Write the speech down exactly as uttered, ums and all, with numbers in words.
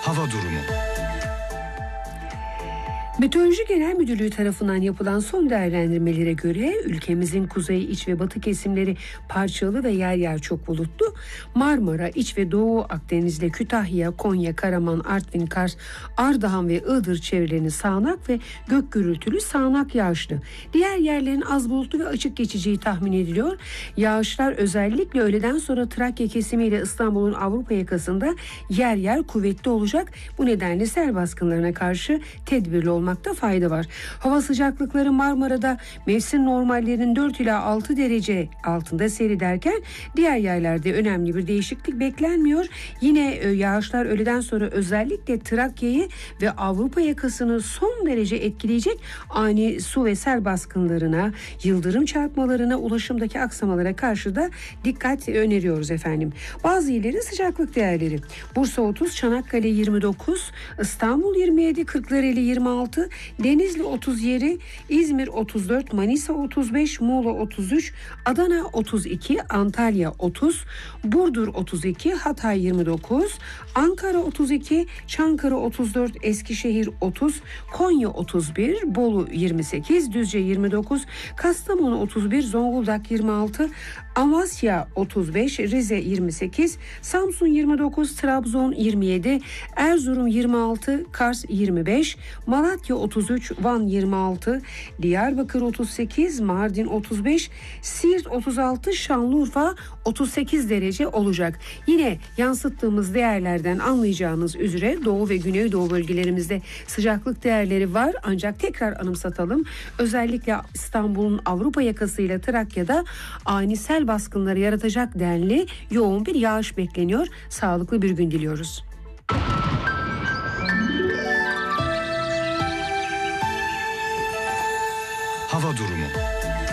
Hava durumu. Meteoroloji Genel Müdürlüğü tarafından yapılan son değerlendirmelere göre ülkemizin kuzey, iç ve batı kesimleri parçalı ve yer yer çok bulutlu. Marmara, İç ve Doğu Akdeniz'le Kütahya, Konya, Karaman, Artvin, Kars, Ardahan ve Iğdır çevrelerinin sağanak ve gök gürültülü sağanak yağışlı. Diğer yerlerin az bulutlu ve açık geçeceği tahmin ediliyor. Yağışlar özellikle öğleden sonra Trakya kesimiyle İstanbul'un Avrupa yakasında yer yer kuvvetli olacak. Bu nedenle sel baskınlarına karşı tedbirli olmak olmakta fayda var. Hava sıcaklıkları Marmara'da mevsim normallerinin dört ila altı derece altında seyrederken diğer yerlerde önemli bir değişiklik beklenmiyor. Yine yağışlar öğleden sonra özellikle Trakya'yı ve Avrupa yakasını son derece etkileyecek, ani su ve sel baskınlarına, yıldırım çarpmalarına, ulaşımdaki aksamalara karşı da dikkat öneriyoruz efendim. Bazı illerin sıcaklık değerleri: Bursa otuz, Çanakkale yirmi dokuz, İstanbul yirmi yedi, Kırklareli yirmi altı, Denizli otuz yedi, İzmir otuz dört, Manisa otuz beş, Muğla otuz üç, Adana otuz iki, Antalya otuz, Burdur otuz iki, Hatay yirmi dokuz, Ankara otuz iki, Çankırı otuz dört, Eskişehir otuz, Konya otuz bir, Bolu yirmi sekiz, Düzce yirmi dokuz, Kastamonu otuz bir, Zonguldak yirmi altı, Amasya otuz beş, Rize yirmi sekiz, Samsun yirmi dokuz, Trabzon yirmi yedi, Erzurum yirmi altı, Kars yirmi beş, Malatya otuz üç, Van yirmi altı, Diyarbakır otuz sekiz, Mardin otuz beş, Siirt otuz altı, Şanlıurfa otuz sekiz derece olacak. Yine yansıttığımız değerlerden anlayacağınız üzere Doğu ve Güneydoğu bölgelerimizde sıcaklık değerleri var, ancak tekrar anımsatalım. Özellikle İstanbul'un Avrupa yakasıyla Trakya'da ani sel baskınları yaratacak denli yoğun bir yağış bekleniyor. Sağlıklı bir gün diliyoruz. Hava durumu.